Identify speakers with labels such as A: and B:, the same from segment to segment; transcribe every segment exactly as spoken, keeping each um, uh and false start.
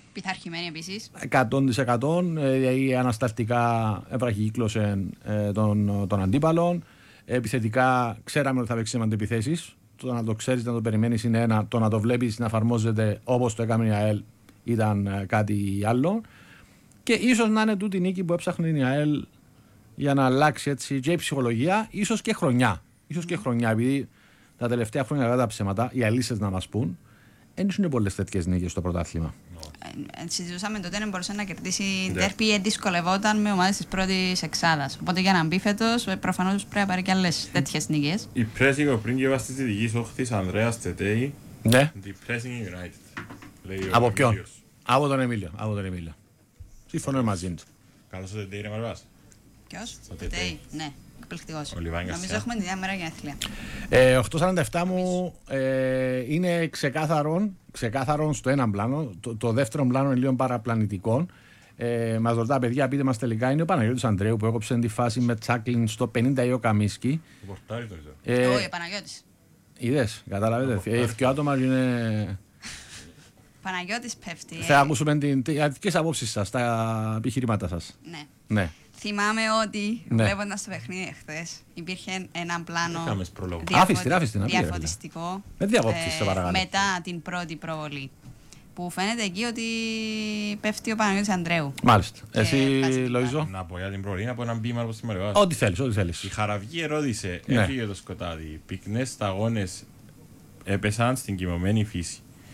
A: Πειθαρχημένη επίσης.
B: εκατό τοις εκατό η ανασταλτικά βραχικύκλωσε των, των αντίπαλων. Επιθετικά ξέραμε ότι θα παίξει αντιπιθέσεις. Το να το ξέρεις, να το περιμένεις είναι ένα. Το να το βλέπεις να εφαρμόζεται όπως το έκαμε η ΑΕΛ ήταν κάτι άλλο. Και ίσως να είναι τούτη η νίκη που έψαχνε η ΑΕΛ για να αλλάξει έτσι και η ψυχολογία, ίσως και χρονιά. Ίσως και χρονιά, επειδή τα τελευταία χρόνια κατά τα ψέματα, οι αλήσεις να μας πούν, δεν έχουν πολλές τέτοιες νίκες στο πρωτάθλημα.
A: Ε, συζητούσαμε τότε να μπορούσε να κερδίσει ντέρπι, δυσκολευόταν με ομάδες της πρώτης εξάδας. Οπότε για να μπει φέτος, προφανώς πρέπει να πάρει και άλλες τέτοιες νίκες.
C: Η pressing ο πρίγκιβας της δυτικής όχθης Ανδρέας Τετέη.
B: Ναι.
C: The pressing United.
B: Από ποιον? Από τον Εμίλιο. Από τον Εμίλιο. Συμφωνώ μαζί του.
C: Καλώς ο Τετέη ρε Μαρβάς.
A: Ποιος? Ο Τετέη. Ναι. Εκπληκτικός.
C: Νομίζω
A: έχουμε την ίδια μέρα γενέθλια.
B: Ε, οκτώ σαράντα επτά μου ε, είναι ξεκάθαρο, ξεκάθαρο στο ένα πλάνο. Το, το δεύτερο πλάνο είναι λίγο παραπλανητικό. Ε, μας ρωτά, παιδιά, πείτε μας τελικά, είναι ο Παναγιώτης Ανδρέου που έκοψε τη φάση με τσάκλιν στο πενήντα ή ο Καμίσκι.
C: Ο Πορτάρι το είδα.
A: Ε, Όχι, ο Παναγιώτης.
B: Είδες, καταλαβαίνετε. Ε, δύο άτομα είναι...
A: Παναγιώτης πέφτει.
B: Θα ακούσουμε τις απόψεις σας, τα επιχειρήματά σας.
A: Ναι.
B: Ναι.
A: Θυμάμαι ότι
B: ναι.
A: βλέποντας το παιχνίδι χθες υπήρχε ένα πλάνο
B: διαφοτη...
A: διαφωτιστικό
B: ε, ε,
A: μετά την πρώτη προβολή. Που φαίνεται εκεί ότι πέφτει ο Παναγιώτης Ανδρέου.
B: Μάλιστα. Εσύ, Λοΐζο.
C: Να πω για την προβολή, να πω έναν ποίημα από τη Μαρεβάς.
B: Ό,τι θέλεις, ό,τι θέλεις.
C: Η Χαραυγή ερώτησε,
B: ναι.
C: έφυγε το σκοτάδι. Πυκνές σταγόνες έπεσαν στην κοιμωμένη φύση.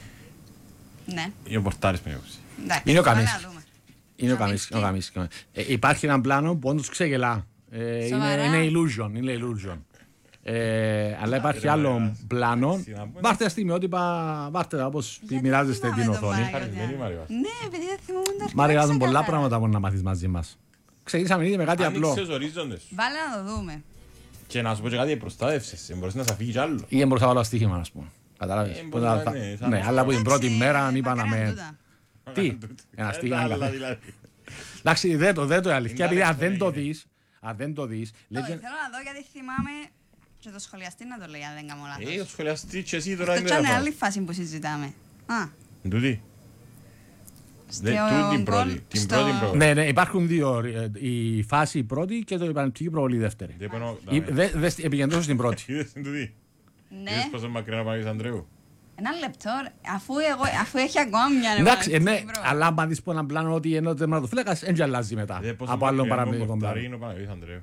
A: Ναι.
C: Είναι ο Πορτάρης με έκοψε.
B: Είναι ο Καμίσκι. Είναι ο Καμίσκι. Ε, υπάρχει ένα πλάνο που όντως ξεγελά. Ε, είναι, είναι illusion. Είναι illusion. Ε, αλλά υπάρχει άλλο πλάνο. Βάρτε τα στιγμιότυπα, βάρτε τα όπως μοιράζεστε την οθόνη.
A: Ναι, επειδή δεν θυμόμουν τα
B: Μάρια, έχουν πολλά πράγματα που να μάθεις μαζί μας. Ξεκινήσαμε ήδη με κάτι απλό.
C: Άνοιξες ορίζοντες.
A: Βάλε να το δούμε.
C: Και να σου πω και κάτι προστάτευσες. Μπορείς να σε φύγει κι άλλο.
B: Ή μπορούσα να βάλω στοίχημα, ας πούμε. Κατάλαβες. Ναι, αλλά από την πρώτη μέρα είπα να με... Τι, ένα στοίχημα. Εντάξει, δεν το, δεν το αλήθεια, επειδή αν δεν το δεις, αν δεν το δεις...
A: Θέλω να δω γιατί θυμάμαι και το σχολιαστή να το λέει, αν δεν κάνω λάθος.
C: Ε, το σχολιαστή και εσύ τώρα
A: είναι είναι άλλη φάση που συζητάμε. Α.
C: Τούτη. Την πρώτη, την πρώτη προβολή.
B: Ναι, ναι, υπάρχουν δύο, η φάση πρώτη και το επανεπτική προβολή δεύτερη. Επικεντρώσω στην πρώτη.
C: Είδες την τούτη.
A: Ναι.
C: Είδες πόσο μακριά να πάει Ανδρέου.
A: Ένα λεπτό, αφού, εγώ, αφού έχει ακόμα μια
B: εντάξει, ναι, αλλά αν δεις πω έναν πλάνο ότι ενώ το τερματοφύλακας δεν αλλάζει μετά.
C: Από άλλον παραπληκτικό πλάνο. Είναι ο Παναγιώτης Ανδρέου.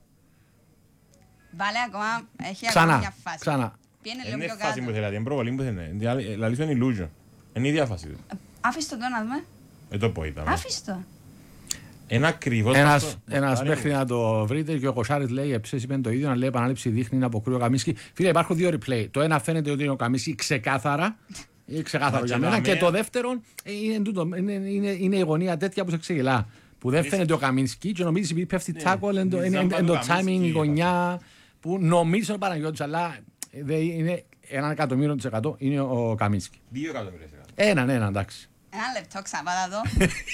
A: Βάλε ακόμα, έχει
B: ξανά,
A: ακόμα μια φάση.
B: Ξανά.
C: Είναι φάση που θέλατε, είναι προβολή που θέλετε. Λαλείς είναι illusion. Είναι η ίδια φάση.
A: Άφησε το να δούμε.
C: Δεν το πω είδαμε.
A: Άφησε το.
C: Ένα ακριβώς...
B: Ένας μέχρι να το βρείτε και ο Κοσάρης λέει εψές είπε το ίδιο, να λέει επανάληψη δείχνει να αποκρούει ο Καμίσκι. Φίλε, υπάρχουν δύο replay. Το ένα φαίνεται ότι είναι ο Καμίσκι ξεκάθαρα, είναι ξεκάθαρο για μένα, και το δεύτερο είναι η γωνία τέτοια που σε ξεγελά. Που δεν φαίνεται ο Καμίσκι και νομίζεις επειδή πέφτει τσάκολ, είναι το timing, η γωνιά που νομίζεις ο Παναγιώτης, αλλά είναι έναν εκατομμύριο της εκατό είναι ο Καμίσκι.
C: Δύο εκατομμύρια της εκατό.
B: Έναν, έναν, εντάξει.
A: Ένα λεπτό ξαπάτα εδώ.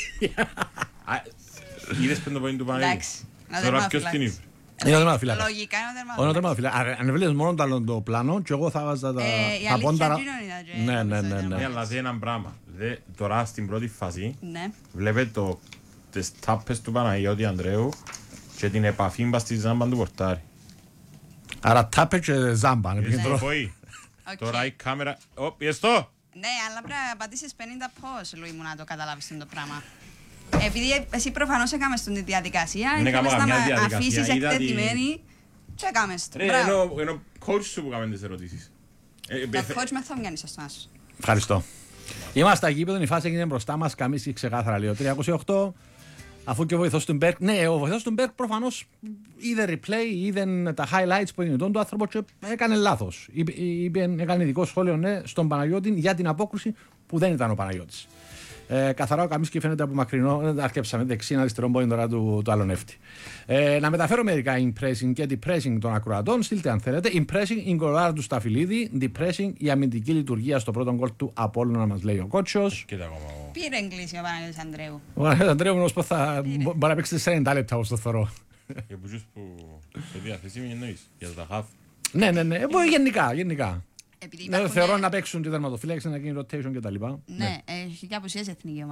C: Είδες πέντε πόντ του Παναγιώτη. Τώρα ποιος την είπε.
B: Είναι ο τερματοφύλακας.
A: Λογικά είναι ο
B: τερματοφύλακας. Αν βλέπεις μόνο το πλάνο και εγώ θα βάζα τα πόνταρα. Ναι, ναι, ναι.
C: Ναι, αλλά δει έναν πράγμα. Τώρα στην πρώτη φάση βλέπετε τις τάπες του Παναγιώτη Ανδρέου και την επαφή μπας στη ζάμπα του Πορτάρη.
B: Άρα τάπες και ζάμπα.
C: Τώρα η κάμερα... Ω, πιες το!
A: Ναι, αλλά πρέπει να πατήσεις πενήντα πώς, Λουί μου, να το καταλάβεις το πράγμα. Επειδή εσύ προφανώς έκαμε στην διαδικασία, ήθελες να με αφήσεις εκτεθειμένη και έκαμες το.
C: Μπράβο. Είναι ο coach σου που έκαμε τις ερωτήσεις.
A: Το coach με θα μοιάνει σωστά σου.
B: Ευχαριστώ. Είμαστε εκεί που η φάση έγινε μπροστά μας, Καμίσκι ξεκάθαρα λέει ο τριακόσια οκτώ. Αφού και ο βοηθός του Μπέρκ, ναι, ο βοηθός του Μπέρκ προφανώς είδε replay, είδε τα highlights που έγινε τον άνθρωπο και έκανε λάθος. Είπε, έκανε ειδικό σχόλιο ναι, στον Παναγιώτη για την απόκρουση που δεν ήταν ο Παναγιώτης. Ε, καθαρά ο Καμίσκι φαίνεται από μακρινό, αρκέψαμε δεξί, αριστερό μπορεί τώρα του, του άλλον εύτη. Ε, να μεταφέρω μερικά impressing και depressing των ακροατών, στείλτε αν θέλετε. Impressing η γκολάρα του Σταφυλίδη, depressing η αμυντική λειτουργία στο πρώτο γκολ του Απόλλωνα, μας λέει ο Κότσος.
A: Πήρε εγκλήση ο Παναγιώτης Ανδρέου.
B: Ο Παναγιώτης Ανδρέου όμως θα μπορεί να παίξει σαράντα λεπτά όπως το θεωρώ.
C: Για ποιους που σε διαθέσιμοι εννοείς, για τα χαφ.
B: Ναι, ναι, ναι, γενικά, γενικά.
A: Ναι,
B: θεωρώ να παίξουν και τερματοφύλακες, να γίνει rotation κτλ.
A: Ναι, έχει και απουσίες εθνική ομάδα.